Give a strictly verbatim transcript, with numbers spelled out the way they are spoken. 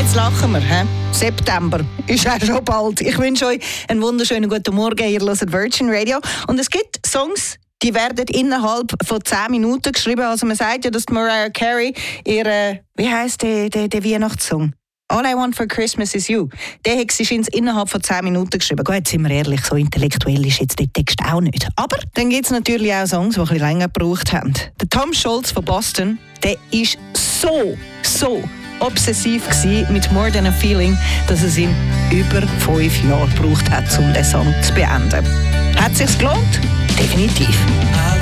jetzt lachen wir. He? September ist auch schon bald. Ich wünsche euch einen wunderschönen guten Morgen. Ihr hört Virgin Radio. Und es gibt Songs, die werden innerhalb von zehn Minuten geschrieben. Also man sagt ja, dass Mariah Carey ihre, wie heisst der, der, der Weihnachtssong? All I Want for Christmas is You. Den hat sie innerhalb von zehn Minuten geschrieben. Gut, sind wir ehrlich, so intellektuell ist jetzt der Text auch nicht. Aber dann gibt es natürlich auch Songs, die ein bisschen länger gebraucht haben. Der Tom Scholz von Boston, der war so, so obsessiv mit More Than a Feeling, dass es ihm über fünf Jahre gebraucht hat, um den Song zu beenden. Hat es sich gelohnt? Definitiv.